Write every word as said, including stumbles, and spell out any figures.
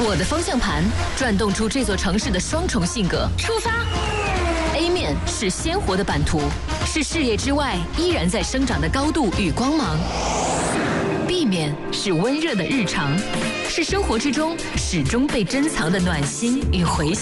我的方向盘转动出这座城市的双重性格。出发 ！A 面是鲜活的版图，是视野之外依然在生长的高度与光芒。B 面是温热的日常，是生活之中始终被珍藏的暖心与回响。